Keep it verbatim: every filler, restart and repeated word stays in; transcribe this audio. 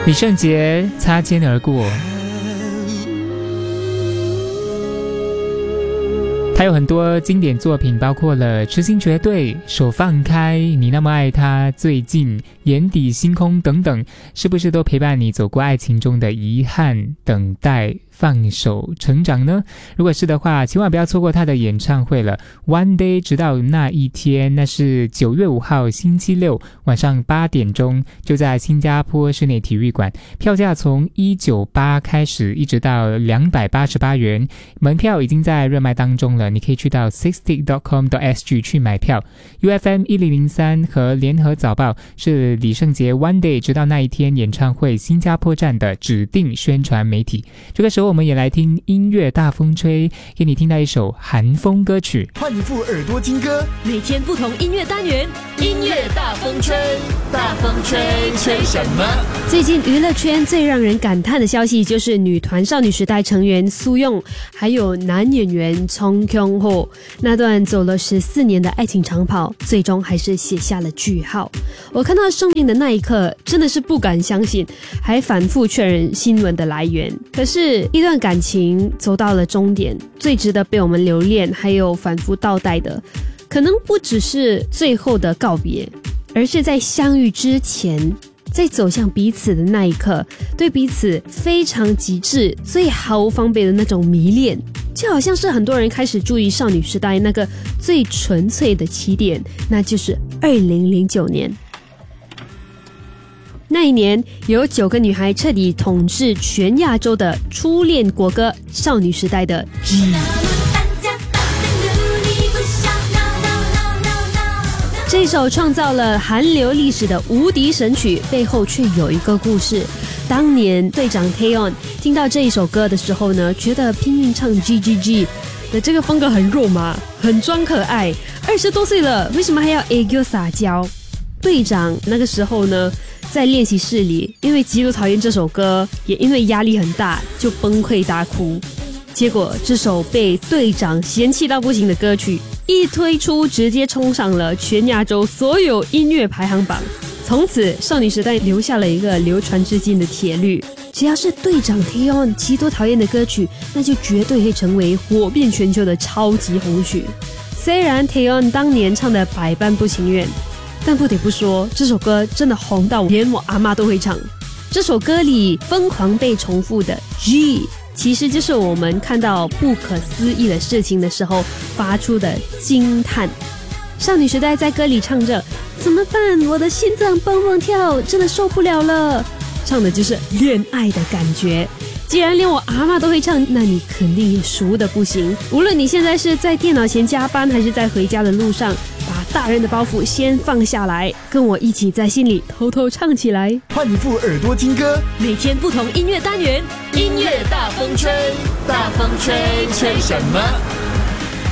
李圣杰擦肩而过。他有很多经典作品，包括了《痴心绝对》、手放开、你那么爱他、最近、眼底星空等等，是不是都陪伴你走过爱情中的遗憾、等待、放手、成长呢？如果是的话，千万不要错过他的演唱会了。 One Day 直到那一天，那是九月五号星期六晚上八点钟，就在新加坡室内体育馆，票价从一百九十八开始一直到两百八十八元，门票已经在热卖当中了，你可以去到 sixty dot com dot s g 去买票。 U F M 一零零三和联合早报是李圣杰 One Day 直到那一天演唱会新加坡站的指定宣传媒体。这个时候我们也来听音乐大风吹，给你听到一首韩风歌曲。 换一副耳朵听歌， 每天不同音乐单元，音乐大风吹，大风吹，吹什么？最近娱乐圈最让人感叹的消息就是女团少女时代成员苏用还有男演员从kyung ho那段走了十四年的爱情长跑，最终还是写下了句号。我看到生命的那一刻真的是不敢相信，还反复确认新闻的来源。可是一段感情走到了终点，最值得被我们留恋还有反复倒带的，可能不只是最后的告别，而是在相遇之前，在走向彼此的那一刻，对彼此非常极致最毫无防备的那种迷恋，就好像是很多人开始注意少女时代那个最纯粹的起点，那就是二零零九年。那一年有九个女孩彻底统治全亚洲的初恋国歌少女时代的 G。 这首创造了韩流历史的无敌神曲背后却有一个故事。当年队长 Taeyeon 听到这一首歌的时候呢，觉得拼命唱 G G G 的这个风格很肉麻，很装可爱，二十多岁了为什么还要 aegyo 撒娇？队长那个时候呢在练习室里，因为极度讨厌这首歌，也因为压力很大，就崩溃大哭。结果这首被队长嫌弃到不行的歌曲一推出，直接冲上了全亚洲所有音乐排行榜。从此少女时代留下了一个流传至今的铁律，只要是队长 Taeyeon 极度讨厌的歌曲，那就绝对会成为火遍全球的超级红曲。虽然 Taeyeon 当年唱的百般不情愿，但不得不说这首歌真的红到连我阿妈都会唱。这首歌里疯狂被重复的 G， 其实就是我们看到不可思议的事情的时候发出的惊叹。少女时代在歌里唱着怎么办，我的心脏蹦蹦跳，真的受不了了，唱的就是恋爱的感觉。既然连我阿嬷都会唱，那你肯定也熟的不行。无论你现在是在电脑前加班，还是在回家的路上，把大人的包袱先放下来，跟我一起在心里偷偷唱起来。 换一副耳朵听歌， 每天不同音乐单元，音乐大风吹，大风吹，吹什么？